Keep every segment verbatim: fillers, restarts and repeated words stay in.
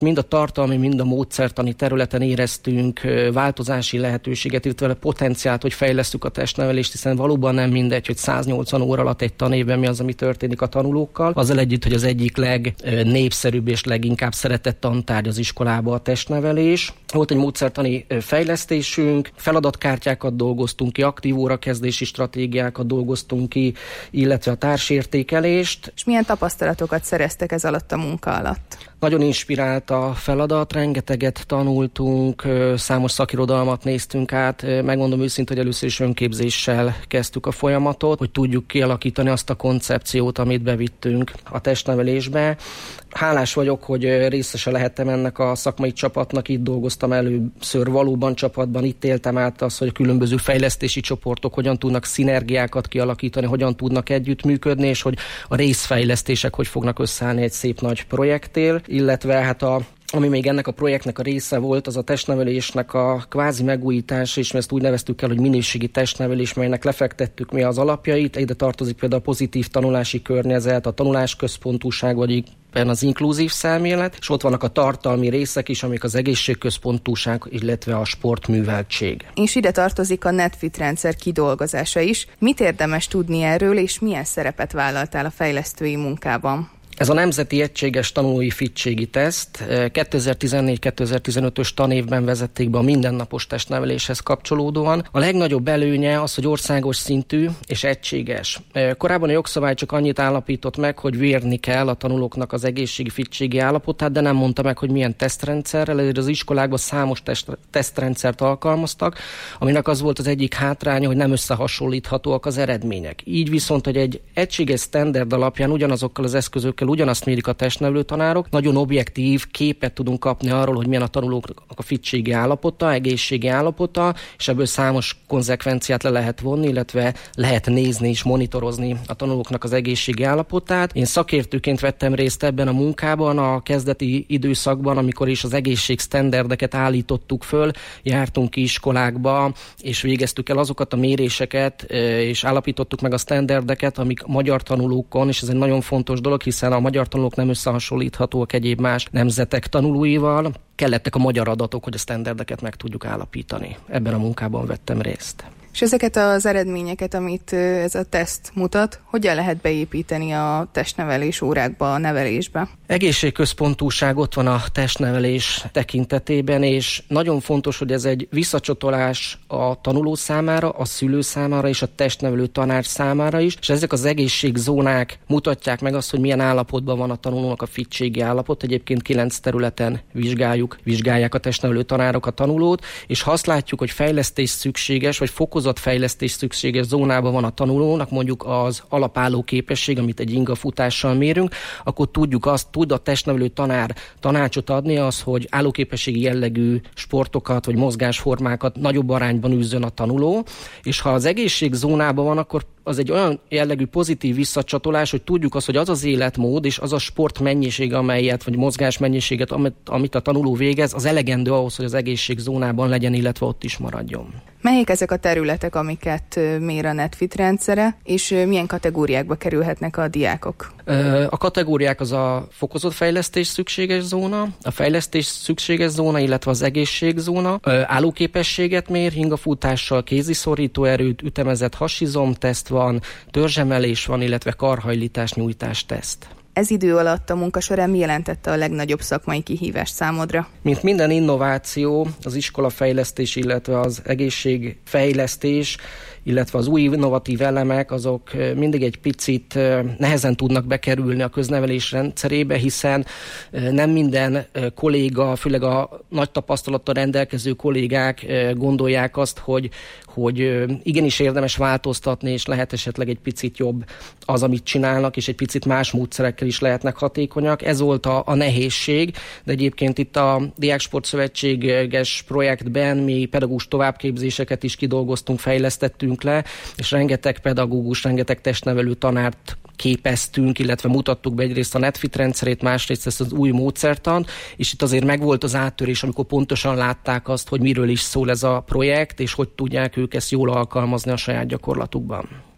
mind a tartalmi, mind a módszertani területen éreztünk változási lehetőséget, illetve potenciált, hogy fejlesszük a testnevelést, hiszen valóban nem mindegy, hogy száznyolcvan óra alatt egy tanévben mi az, ami történik a tanulókkal. Azzal együtt, hogy az egyik legnépszerűbb és leginkább szeretett tantárgy az iskolában a testnevelés. Volt egy módszertani fejlesztésünk, feladatkártyákat dolgoztunk ki, aktív órakezdési stratégiákat dolgoztunk ki, illetve a társértékelést. És milyen tapasztalatokat szereztek ez alatt a munka alatt? Nagyon inspirált a feladat, rengeteget tanultunk, számos szakirodalmat néztünk át. Megmondom őszintén, hogy először is önképzéssel kezdtük a folyamatot, hogy tudjuk kialakítani azt a koncepciót, amit bevittünk a testnevelésbe. Hálás vagyok, hogy részese lehettem ennek a szakmai csapatnak, itt dolgoztam először valóban csapatban, itt éltem át azt, hogy a különböző fejlesztési csoportok hogyan tudnak szinergiákat kialakítani, hogyan tudnak együttműködni, és hogy a részfejlesztések hogy fognak összeállni egy szép nagy projekttél, illetve hát a ami még ennek a projektnek a része volt, az a testnevelésnek a kvázi megújítása, és mi ezt úgy neveztük el, hogy minőségi testnevelés, melynek lefektettük mi az alapjait. Ide tartozik például a pozitív tanulási környezet, a tanulásközpontúság, vagy az inkluzív szemlélet, és ott vannak a tartalmi részek is, amik az egészségközpontúság, illetve a sportműveltség. És ide tartozik a NetFit rendszer kidolgozása is. Mit érdemes tudni erről, és milyen szerepet vállaltál a fejlesztői munkában? Ez a Nemzeti Egységes Tanulói Fittségi Teszt kétezer-tizennégy kétezer-tizenötös tanévben vezették be a mindennapos testneveléshez kapcsolódóan. A legnagyobb előnye az, hogy országos szintű és egységes. Korábban a jogszabály csak annyit állapított meg, hogy vérni kell a tanulóknak az egészségi fittségi állapotát, de nem mondta meg, hogy milyen tesztrendszerrel, ezért az iskolákban számos test, tesztrendszert alkalmaztak, aminek az volt az egyik hátránya, hogy nem összehasonlíthatóak az eredmények. Így viszont, hogy egy egységes standard alapján ugyanazokkal az eszközökkel ugyanazt mérik a testnevelő tanárok, nagyon objektív képet tudunk kapni arról, hogy milyen a tanulóknak a fittségi állapota, egészségi állapota, és ebből számos konzekvenciát le lehet vonni, illetve lehet nézni és monitorozni a tanulóknak az egészségi állapotát. Én szakértőként vettem részt ebben a munkában, a kezdeti időszakban, amikor is az egészségsztenderdeket állítottuk föl, jártunk ki iskolákba, és végeztük el azokat a méréseket, és állapítottuk meg a sztenderdeket, amik magyar tanulókon, és ez egy nagyon fontos dolog, hiszen a magyar tanulók nem összehasonlíthatóak egyéb más nemzetek tanulóival. Kellettek a magyar adatok, hogy a sztenderdeket meg tudjuk állapítani. Ebben a munkában vettem részt. És ezeket az eredményeket, amit ez a teszt mutat, hogyan lehet beépíteni a testnevelés órákba, a nevelésbe? Egészségközpontúság ott van a testnevelés tekintetében, és nagyon fontos, hogy ez egy visszacsatolás a tanuló számára, a szülő számára és a testnevelő tanár számára is, és ezek az egészségzónák mutatják meg azt, hogy milyen állapotban van a tanulónak a fittségi állapot. Egyébként kilenc területen vizsgáljuk, vizsgálják a testnevelő tanárok a tanulót, és ha azt látjuk, hogy fejlesztés szükséges, vagy fokozott fejlesztés szükséges zónában van a tanulónak, mondjuk az alapálló képesség, amit egy inga futással mérünk, akkor tudjuk azt, tud a testnevelő tanár tanácsot adni az, hogy állóképességi jellegű sportokat vagy mozgásformákat nagyobb arányban űzzön a tanuló, és ha az egészségzónában van, akkor az egy olyan jellegű pozitív visszacsatolás, hogy tudjuk azt, hogy az az életmód és az a sportmennyiség, amelyet, vagy mozgásmennyiséget, amit, amit a tanuló végez, az elegendő ahhoz, hogy az egészségzónában legyen, illetve ott is maradjon. Melyik ezek a területek, amiket mér a NetFit rendszere, és milyen kategóriákba kerülhetnek a diákok? A kategóriák az a fokozott fejlesztés szükséges zóna, a fejlesztés szükséges zóna, illetve az egészségzóna. Állóképességet mér, ingafutással, kéziszorító erőt, ütemezett hasizomteszt van, törzsemelés van, illetve karhajlítás nyújtás teszt. Ez idő alatt a munka során mi jelentette a legnagyobb szakmai kihívást számodra? Mint minden innováció, az iskolafejlesztés, illetve az egészségfejlesztés, illetve az új innovatív elemek, azok mindig egy picit nehezen tudnak bekerülni a köznevelés rendszerébe, hiszen nem minden kolléga, főleg a nagy tapasztalattal rendelkező kollégák gondolják azt, hogy, hogy igenis érdemes változtatni, és lehet esetleg egy picit jobb az, amit csinálnak, és egy picit más módszerekkel is lehetnek hatékonyak. Ez volt a, a nehézség, de egyébként itt a Diáksportszövetséges projektben mi pedagógus továbbképzéseket is kidolgoztunk, fejlesztettünk le, és rengeteg pedagógus, rengeteg testnevelő tanárt képeztünk, illetve mutattuk be egyrészt a NetFit rendszerét, másrészt ezt az új módszertant, és itt azért megvolt az áttörés, amikor pontosan látták azt, hogy miről is szól ez a projekt, és hogy tudják ők ezt jól alkalmazni a saját gyakorlatukban.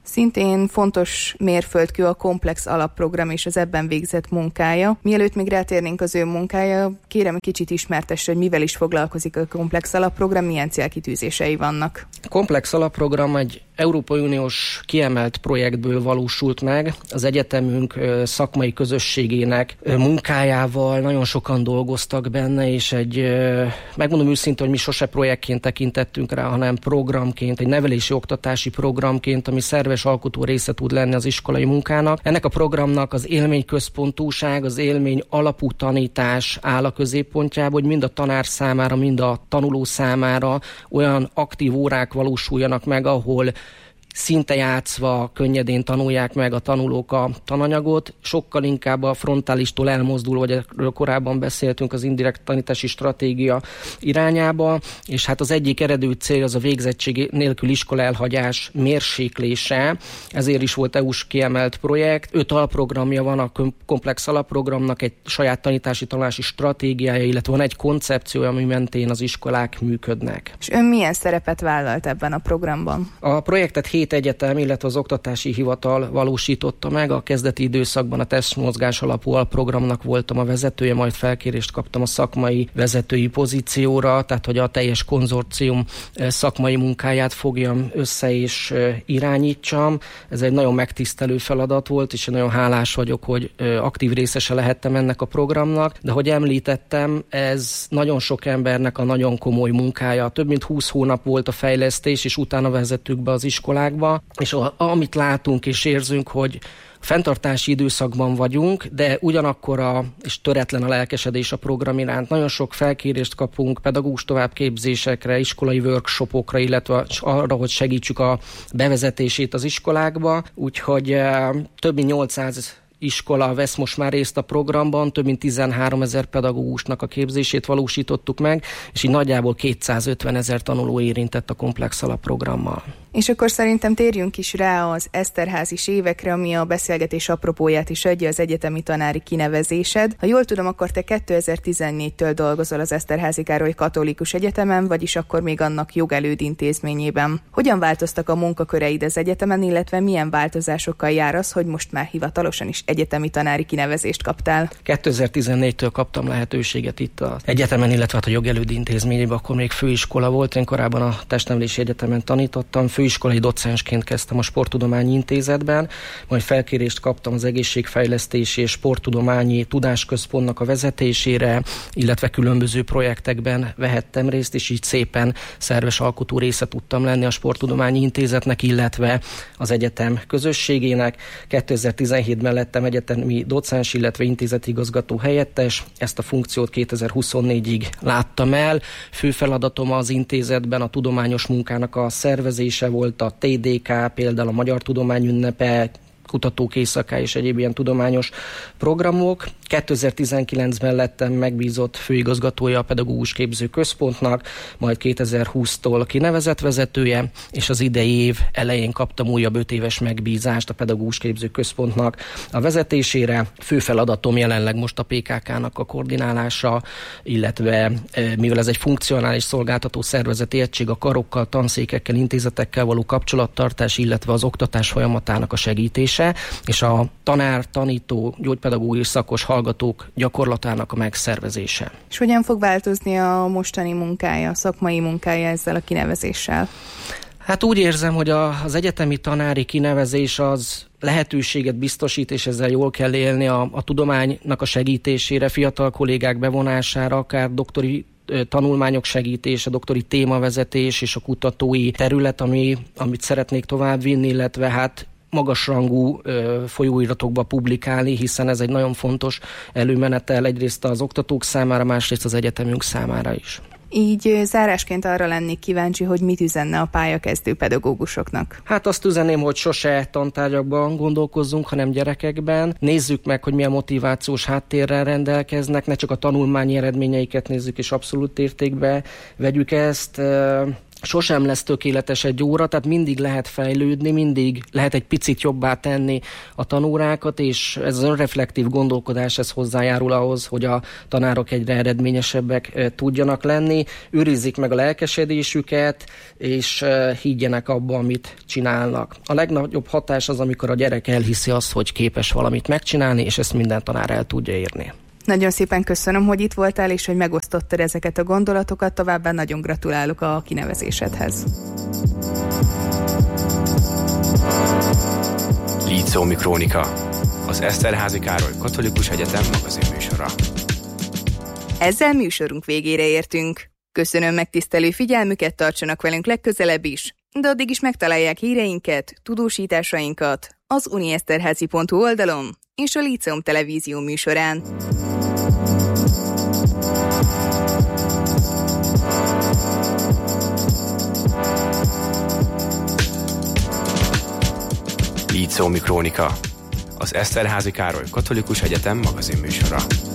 Szintén fontos mérföldkő a komplex alapprogram és az ebben végzett munkája. Mielőtt még rátérnénk az ő munkája, kérem, kicsit ismertesse, hogy mivel is foglalkozik a komplex alapprogram, milyen célkitűzései vannak. A komplex alapprogram egy Európai Uniós kiemelt projektből valósult meg. Az egyetemünk szakmai közösségének munkájával nagyon sokan dolgoztak benne, és egy, megmondom őszintén, hogy mi sose projektként tekintettünk rá, hanem programként, egy nevelési oktatási programként, ami szerves alkotó része tud lenni az iskolai munkának. Ennek a programnak az élményközpontúság, az élmény alapú tanítás áll a középpontjában, hogy mind a tanár számára, mind a tanuló számára olyan aktív órák valósuljanak meg, ahol szinte játszva, könnyedén tanulják meg a tanulók a tananyagot, sokkal inkább a frontálistól elmozdul, vagy erről korábban beszéltünk, az indirekt tanítási stratégia irányába, és hát az egyik eredő cél az a végzettség nélkül iskola elhagyás mérséklése, ezért is volt é u-s kiemelt projekt. Öt alprogramja van a komplex alapprogramnak, egy saját tanítási tanulási stratégiája, illetve van egy koncepciója, ami mentén az iskolák működnek. És ön milyen szerepet vállalt ebben a programban? A projektet hét egyetem, illetve az oktatási hivatal valósította meg. A kezdeti időszakban a tesztmozgás alapú alprogramnak voltam a vezetője, majd felkérést kaptam a szakmai vezetői pozícióra, tehát hogy a teljes konzorcium szakmai munkáját fogjam össze és irányítsam. Ez egy nagyon megtisztelő feladat volt, és nagyon hálás vagyok, hogy aktív részese lehettem ennek a programnak, de hogy említettem, ez nagyon sok embernek a nagyon komoly munkája. Több mint húsz hónap volt a fejlesztés, és utána vezettük be az iskolákba, és a, amit látunk és érzünk, hogy fenntartási időszakban vagyunk, de ugyanakkor a, és töretlen a lelkesedés a program iránt. Nagyon sok felkérést kapunk pedagógus továbbképzésekre, iskolai workshopokra, illetve arra, hogy segítsük a bevezetését az iskolákba, úgyhogy e, több mint nyolcszáz iskola vesz most már részt a programban, több mint tizenháromezer pedagógusnak a képzését valósítottuk meg, és így nagyjából kétszázötvenezer tanuló érintett a komplex alapprogrammal. És akkor szerintem térjünk is rá az Eszterházis évekre, ami a beszélgetés apropóját is adja, az egyetemi tanári kinevezésed. Ha jól tudom, akkor te kétezer-tizennégytől dolgozol az Eszterházy Károly Katolikus Egyetemen, vagyis akkor még annak jogelőd intézményében. Hogyan változtak a munkaköreid az egyetemen, illetve milyen változásokkal jár az, hogy most már hivatalosan is egyetemi tanári kinevezést kaptál? kétezer-tizennégytől kaptam lehetőséget itt az egyetemen, illetve a jogelőd intézményében, akkor még főiskola volt. Én korábban a Testnevelési Egyetemen tanítottam, főiskolai docensként kezdtem a Sporttudományi Intézetben, majd felkérést kaptam az Egészségfejlesztési és Sporttudományi Tudásközpontnak a vezetésére, illetve különböző projektekben vehettem részt, és így szépen szerves alkotó része tudtam lenni a Sporttudományi Intézetnek, illetve az egyetem közösségének. kétezer-tizenhétben lettem egyetemi docens, illetve intézetigazgató helyettes. Ezt a funkciót kétezer-huszonnégyig láttam el. Fő feladatom az intézetben a tudományos munkának a szervezése volt, a té dé ká, például a Magyar Tudományünnepe, kutatók éjszaká és egyéb ilyen tudományos programok. kétezer-tizenkilencben lettem megbízott főigazgatója a Pedagógus Képző Központnak, majd kétezer-húsztól kinevezett vezetője, és az idei év elején kaptam újabb öt éves megbízást a Pedagógus Képző Központnak a vezetésére. Fő feladatom jelenleg most a pé ká ká-nak a koordinálása, illetve mivel ez egy funkcionális szolgáltató szervezeti egység, a karokkal, tanszékekkel, intézetekkel való kapcsolattartás, illetve az oktatás folyamatának a segítése, és a tanár, tanító, gyógypedagógus szakos hallgatók gyakorlatának a megszervezése. És hogyan fog változni a mostani munkája, a szakmai munkája ezzel a kinevezéssel? Hát úgy érzem, hogy a, az egyetemi tanári kinevezés az lehetőséget biztosít, és ezzel jól kell élni a, a tudománynak a segítésére, fiatal kollégák bevonására, akár doktori tanulmányok segítése, doktori témavezetés és a kutatói terület, ami, amit szeretnék továbbvinni, illetve hát magasrangú ö, folyóiratokba publikálni, hiszen ez egy nagyon fontos előmenetel egyrészt az oktatók számára, másrészt az egyetemünk számára is. Így zárásként arra lennék kíváncsi, hogy mit üzenne a pályakezdő pedagógusoknak. Hát azt üzenném, hogy sose tantárgyakban gondolkozzunk, hanem gyerekekben. Nézzük meg, hogy milyen motivációs háttérrel rendelkeznek, ne csak a tanulmányi eredményeiket nézzük és abszolút értékbe vegyük ezt. sosem lesz tökéletes egy óra, tehát mindig lehet fejlődni, mindig lehet egy picit jobbá tenni a tanórákat, és ez az önreflektív gondolkodás, ez hozzájárul ahhoz, hogy a tanárok egyre eredményesebbek tudjanak lenni, őrizzék meg a lelkesedésüket, és higgyenek abba, amit csinálnak. A legnagyobb hatás az, amikor a gyerek elhiszi azt, hogy képes valamit megcsinálni, és ezt minden tanár el tudja érni. Nagyon szépen köszönöm, hogy itt voltál, és hogy megosztottad ezeket a gondolatokat, továbbá nagyon gratulálok a kinevezésedhez. Líceumi Krónika, az Eszterházy Károly Katolikus Egyetem magazinműsora. Ezzel műsorunk végére értünk. Köszönöm megtisztelő figyelmüket, tartsanak velünk legközelebb is, de addig is megtalálják híreinket, tudósításainkat az unieszterházy pont hu oldalon és a Líceum Televízió műsorán. Líceumi Krónika, az Eszterházy Károly Katolikus Egyetem magazinműsora.